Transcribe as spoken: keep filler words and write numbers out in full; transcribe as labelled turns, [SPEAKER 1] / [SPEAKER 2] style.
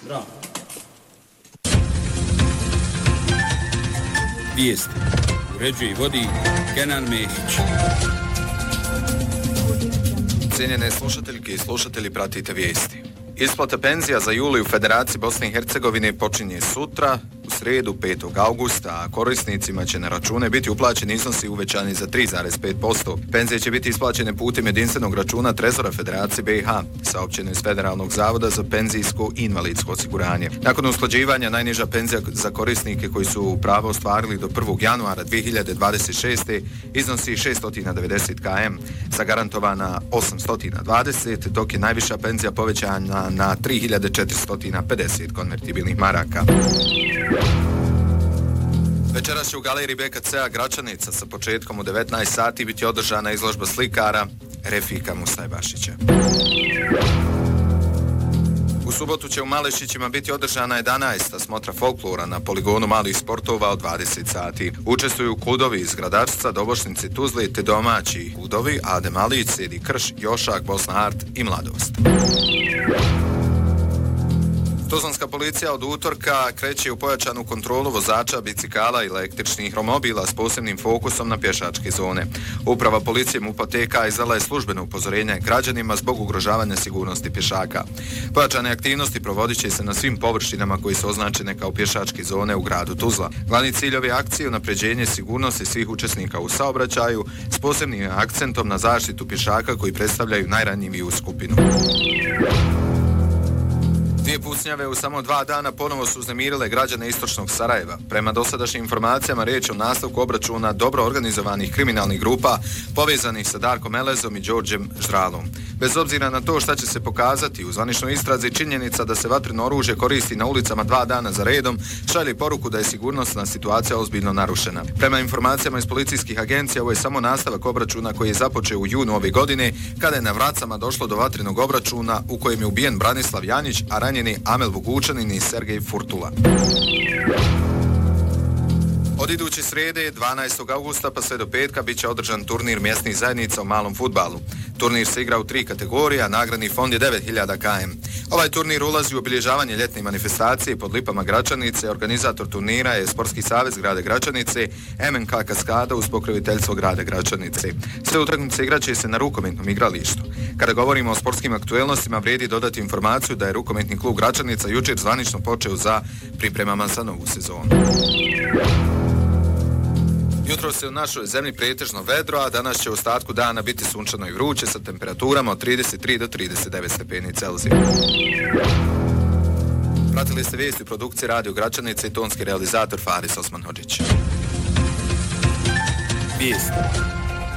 [SPEAKER 1] Bravo. Vijesti. Uređuje i vodi Kenan Mehić.
[SPEAKER 2] Cijenjene slušateljke i slušatelji, pratite vijesti. Isplata penzija za juli u Federaciji Bosne i Hercegovine počinje sutra, u srijedu petog augusta, a korisnicima će na račune biti uplaćeni iznosi uvećani za tri zarez pet posto. Penzije će biti isplaćene putem jedinstvenog računa Trezora Federacije B i H, saopćeno iz Federalnog zavoda za penzijsko i invalidsko osiguranje. Nakon usklađivanja, najniža penzija za korisnike koji su pravo ostvarili do prvog januara dvije hiljade dvadeset šeste. iznosi šesto devedeset kilometara, zagarantovana osamsto dvadeset, dok je najviša penzija povećana na tri hiljade četiristo pedeset konvertibilnih maraka. Večeras će u galeriji B K C-a Gračanica sa početkom u devetnaest sati biti održana izložba slikara Refika Mustajbašića. U subotu će u Malešićima biti održana jedanaesta smotra folklora na poligonu malih sportova od dvadeset sati. Učestvuju kudovi iz Gradarca, Dobošnici, Tuzli te domaći kudovi Adem Alić, Sedi Krš, Jošak, Bosna Art i Mladost. Tuzlanska policija od utorka kreće u pojačanu kontrolu vozača bicikala i električnih romobila s posebnim fokusom na pješačke zone. Uprava policije MUP-a T K izdala je službeno upozorenje građanima zbog ugrožavanja sigurnosti pješaka. Pojačane aktivnosti provodit će se na svim površinama koji su označene kao pješačke zone u gradu Tuzla. Glavni cilj ove akcije je unapređenje sigurnosti svih učesnika u saobraćaju s posebnim akcentom na zaštitu pješaka koji predstavljaju najranjiviju skupinu. Dvije pucnjave u samo dva dana ponovo su uznemirile građane istočnog Sarajeva. Prema dosadašnjim informacijama riječ je o nastavku obračuna dobro organizovanih kriminalnih grupa povezanih sa Darkom Elezom i Đorđem Ždralom. Bez obzira na to šta će se pokazati u zvaničnoj istrazi, činjenica da se vatreno oružje koristi na ulicama dva dana za redom šalje poruku da je sigurnosna situacija ozbiljno narušena. Prema informacijama iz policijskih agencija, ovo je samo nastavak obračuna koji je započeo u junu ove godine, kada je na Vracama došlo do vatrenog obračuna u kojem je ubijen Branislav Janjić, a ranjeni Amel Vugučanin i Sergej Furtula. Od iduće srijede, dvanaestog augusta pa sve do petka, bit će održan turnir mjesnih zajednica u malom fudbalu. Turnir se igra u tri kategorije, a nagradni fond je devet hiljada kilometara. Ovaj turnir ulazi u obilježavanje ljetne manifestacije pod lipama Gračanice. Organizator turnira je Sportski savez grada Gračanice, M N K Kaskada uz pokroviteljstvo grada Gračanice. Sve utakmice igraće se na rukometnom igralištu. Kada govorimo o sportskim aktuelnostima, vrijedi dodati informaciju da je rukometni klub Gračanica jučer zvanično počeo za pripremama za novu sezonu. Jutro se u našoj zemlji pretežno vedro, a danas će u ostatku dana biti sunčano i vruće sa temperaturama od trideset tri do trideset devet stepeni Celzija. Pratili ste vijesti u produkciji Radio Gračanice i tonski realizator Faris Osman Hodžić.
[SPEAKER 1] Vijesti.